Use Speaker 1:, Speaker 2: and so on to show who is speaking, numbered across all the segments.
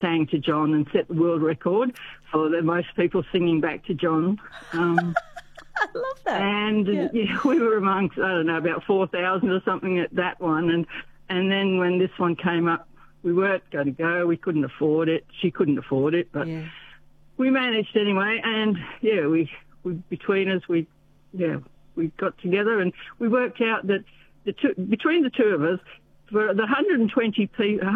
Speaker 1: sang to John and set the world record for the most people singing back to John.
Speaker 2: I love that.
Speaker 1: And we were amongst, I don't know, about 4,000 or something at that one. And then when this one came up, we weren't going to go. We couldn't afford it. She couldn't afford it, but we managed anyway. And we between us, we got together and we worked out that between the two of us, for the 120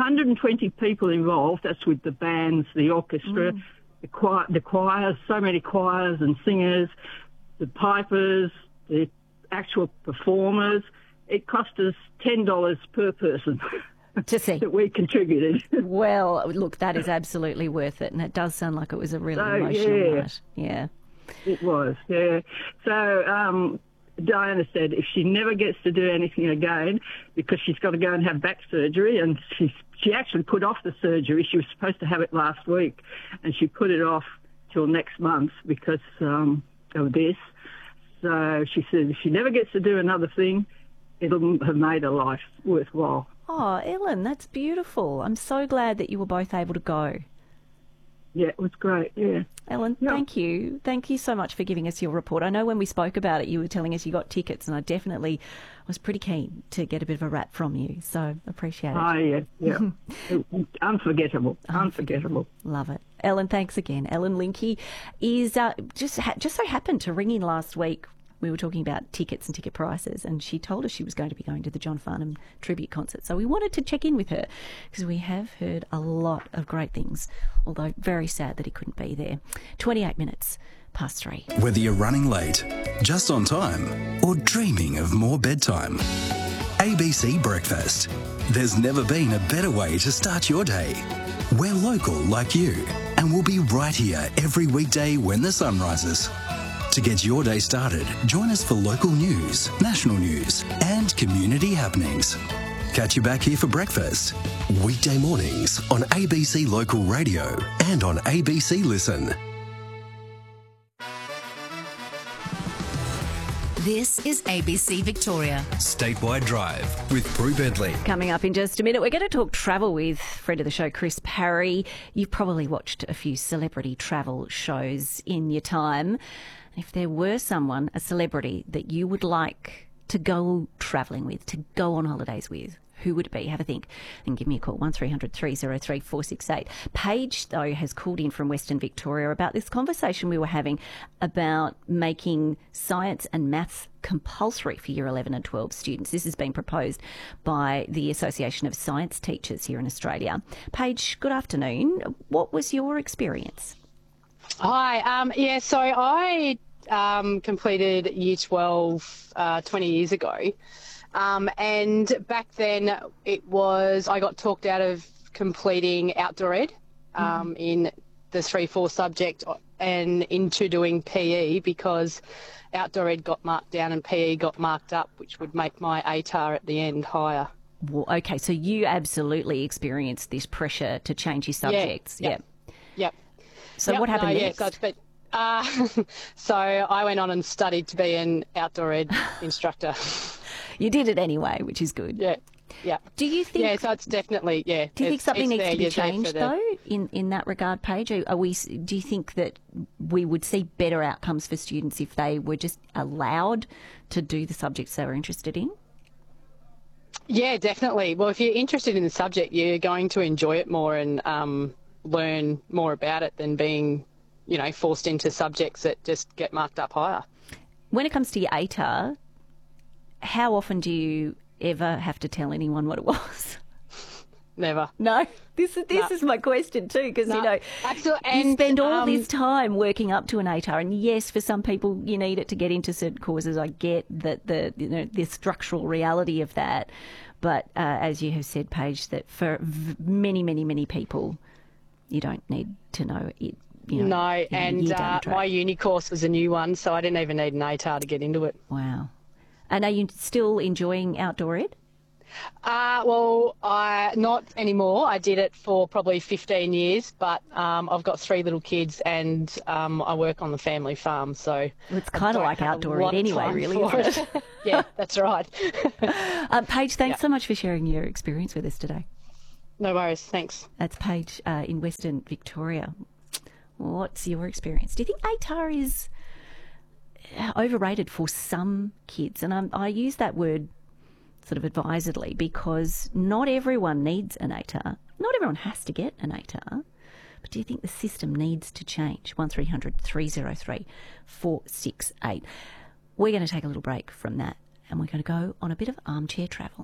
Speaker 1: people involved, that's with the bands, the orchestra, the choirs, so many choirs and singers, the pipers, the actual performers, it cost us $10 per person
Speaker 2: to see
Speaker 1: that we contributed.
Speaker 2: Well, look, that is absolutely worth it, and it does sound like it was a really emotional night. Yeah.
Speaker 1: It was, yeah. So Diana said if she never gets to do anything again, because she's got to go and have back surgery, and she actually put off the surgery. She was supposed to have it last week, and she put it off till next month because of this. So she said if she never gets to do another thing, it'll have made her life worthwhile.
Speaker 2: Oh, Ellen, that's beautiful. I'm so glad that you were both able to go.
Speaker 1: Yeah, it was great, yeah.
Speaker 2: Ellen, thank you. Thank you so much for giving us your report. I know when we spoke about it, you were telling us you got tickets, and I definitely was pretty keen to get a bit of a rap from you, so appreciate it.
Speaker 1: Oh, yeah. Unforgettable.
Speaker 2: Love it. Ellen, thanks again. Ellen Linky is just so happened to ring in last week. We were talking about tickets and ticket prices, and she told us she was going to be going to the John Farnham tribute concert. So we wanted to check in with her because we have heard a lot of great things, although very sad that he couldn't be there. 28 minutes past 3.
Speaker 3: Whether you're running late, just on time, or dreaming of more bedtime, ABC Breakfast. There's never been a better way to start your day. We're local like you, and we'll be right here every weekday when the sun rises. To get your day started, join us for local news, national news, and community happenings. Catch you back here for breakfast. Weekday mornings on ABC Local Radio and on ABC Listen.
Speaker 4: This is ABC Victoria.
Speaker 3: Statewide Drive with Prue Bentley.
Speaker 2: Coming up in just a minute, we're going to talk travel with friend of the show, Chris Parry. You've probably watched a few celebrity travel shows in your time. If there were someone, a celebrity, that you would like to go travelling with, to go on holidays with, who would it be? Have a think and give me a call, 1300 303 468. Paige, though, has called in from Western Victoria about this conversation we were having about making science and maths compulsory for Year 11 and 12 students. This has been proposed by the Association of Science Teachers here in Australia. Paige, good afternoon. What was your experience?
Speaker 5: Hi. So I completed Year 12 20 years ago. And back then I got talked out of completing outdoor ed in the 3-4 subject and into doing PE because outdoor ed got marked down and PE got marked up, which would make my ATAR at the end higher.
Speaker 2: Well, okay, so you absolutely experienced this pressure to change your subjects.
Speaker 5: Yep.
Speaker 2: So what happened next?
Speaker 5: So I went on and studied to be an outdoor ed instructor.
Speaker 2: You did it anyway, which is good.
Speaker 5: Yeah.
Speaker 2: Do you think?
Speaker 5: Yeah, so it's definitely, Do
Speaker 2: you think something needs to be changed, though, in that regard, Paige? Do you think that we would see better outcomes for students if they were just allowed to do the subjects they were interested in?
Speaker 5: Yeah, definitely. Well, if you're interested in the subject, you're going to enjoy it more and learn more about it than being, forced into subjects that just get marked up higher.
Speaker 2: When it comes to your ATAR, how often do you ever have to tell anyone what it was?
Speaker 5: Never.
Speaker 2: No? This is my question too, because,
Speaker 5: absolutely.
Speaker 2: You spend all this time working up to an ATAR, and yes, for some people you need it to get into certain courses. I get that the structural reality of that. But as you have said, Paige, that for many, many, many people, you don't need to know it.
Speaker 5: My uni course was a new one, so I didn't even need an ATAR to get into it.
Speaker 2: Wow. And are you still enjoying outdoor ed?
Speaker 5: Not anymore. I did it for probably 15 years, but I've got 3 little kids and I work on the family farm, so...
Speaker 2: Well, it's kind of like outdoor ed anyway, really, isn't it?
Speaker 5: Yeah, that's right.
Speaker 2: Paige, thanks so much for sharing your experience with us today.
Speaker 5: No worries, thanks.
Speaker 2: That's Paige in Western Victoria. What's your experience? Do you think ATAR is overrated for some kids? And I use that word sort of advisedly because not everyone needs an ATAR. Not everyone has to get an ATAR. But do you think the system needs to change? 1300 303 468. We're going to take a little break from that and we're going to go on a bit of armchair travel.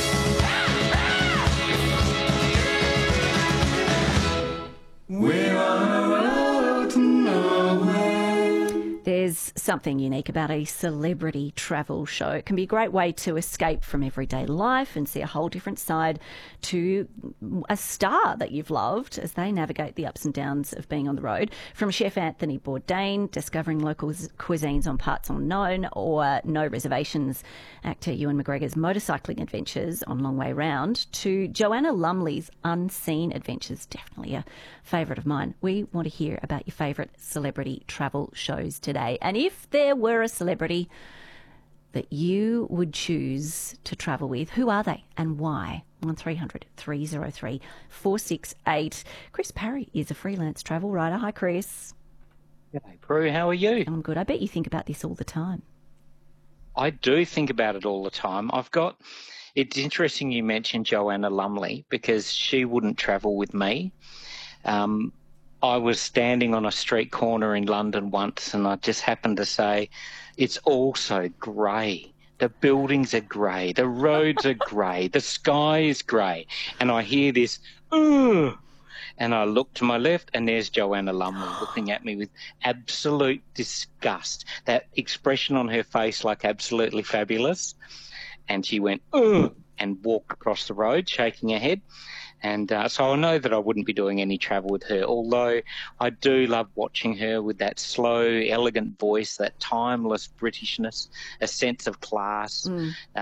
Speaker 2: We're on a road to nowhere. There's something unique about a celebrity travel show. It can be a great way to escape from everyday life and see a whole different side to a star that you've loved as they navigate the ups and downs of being on the road. From Chef Anthony Bourdain, discovering local cuisines on parts unknown, or No Reservations actor Ewan McGregor's motorcycling adventures on Long Way Round, to Joanna Lumley's unseen adventures, definitely a favourite of mine. We want to hear about your favourite celebrity travel shows today. And if there were a celebrity that you would choose to travel with, who are they and why? 1300 303 468. Chris Parry is a freelance travel writer. Hi, Chris.
Speaker 6: G'day, Prue. How are you?
Speaker 2: I'm good. I bet you think about this all the time.
Speaker 6: I do think about it all the time. It's interesting you mentioned Joanna Lumley because she wouldn't travel with me. I was standing on a street corner in London once and I just happened to say, it's all so grey. The buildings are grey, the roads are grey, the sky is grey. And I hear this, ugh. And I look to my left and there's Joanna Lumley looking at me with absolute disgust. That expression on her face like absolutely fabulous. And she went, ugh, and walked across the road shaking her head. And so I know that I wouldn't be doing any travel with her, although I do love watching her with that slow, elegant voice, that timeless Britishness, a sense of class.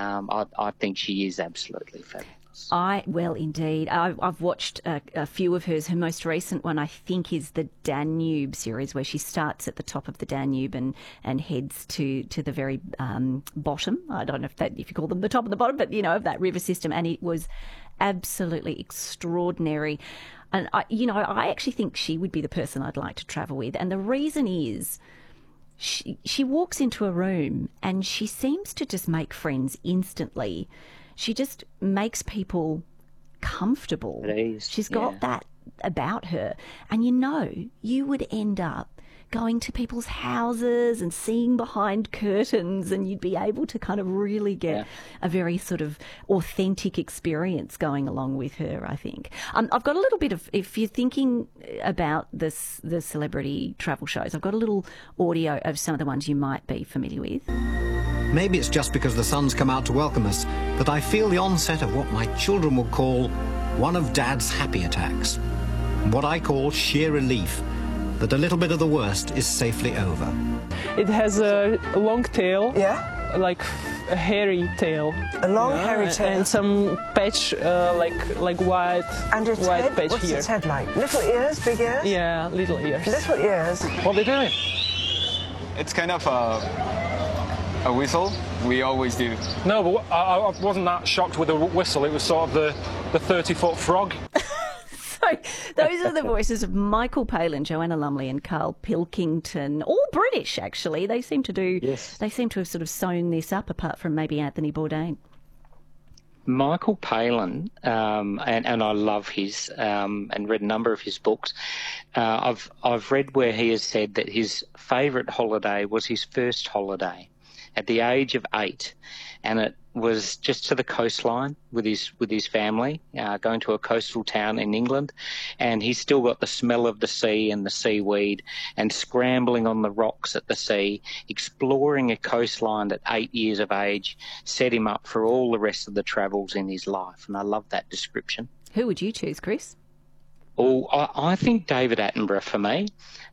Speaker 6: I think she is absolutely fabulous.
Speaker 2: Well, indeed. I've watched a few of hers. Her most recent one, I think, is the Danube series, where she starts at the top of the Danube and heads to the very bottom. I don't know if you call them the top and the bottom, but, of that river system. And it was absolutely extraordinary. And, I actually think she would be the person I'd like to travel with. And the reason is she walks into a room and she seems to just make friends instantly. She just makes people comfortable. She's got that about her. And you would end up going to people's houses and seeing behind curtains, and you'd be able to kind of really get a very sort of authentic experience going along with her, I think. I've got a little bit of, if you're thinking about the celebrity travel shows, I've got a little audio of some of the ones you might be familiar with.
Speaker 7: Maybe it's just because the sun's come out to welcome us that I feel the onset of what my children would call one of Dad's happy attacks. What I call sheer relief that a little bit of the worst is safely over.
Speaker 8: It has a long tail.
Speaker 9: Yeah?
Speaker 8: Like a hairy tail.
Speaker 9: A long hairy tail?
Speaker 8: And some patch, like white,
Speaker 9: and its
Speaker 8: white
Speaker 9: head?
Speaker 8: patch
Speaker 9: What's
Speaker 8: here.
Speaker 9: Its head like? Little ears, big ears?
Speaker 8: Yeah, little ears.
Speaker 9: Little ears.
Speaker 10: What are they doing? It's kind of a whistle. We always do.
Speaker 11: No, but I wasn't that shocked with the whistle. It was sort of the 30-foot frog.
Speaker 2: So those are the voices of Michael Palin, Joanna Lumley and Carl Pilkington, all British actually. They seem to do. Yes. They seem to have sort of sewn this up, apart from maybe Anthony Bourdain.
Speaker 6: Michael Palin, and I love his and read a number of his books. I've read where he has said that his favourite holiday was his first holiday at the age of 8, and it was just to the coastline with his family, going to a coastal town in England, and he's still got the smell of the sea and the seaweed, and scrambling on the rocks at the sea, exploring a coastline at 8 years of age, set him up for all the rest of the travels in his life, and I love that description.
Speaker 2: Who would you choose, Chris?
Speaker 6: Oh, I think David Attenborough for me.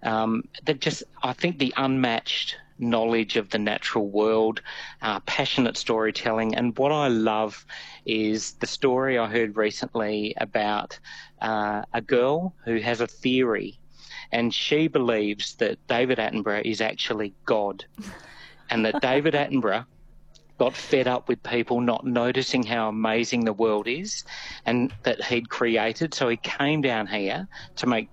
Speaker 6: I think the unmatched knowledge of the natural world, passionate storytelling. And what I love is the story I heard recently about a girl who has a theory, and she believes that David Attenborough is actually God, and that David Attenborough got fed up with people not noticing how amazing the world is and that he'd created. So he came down here to make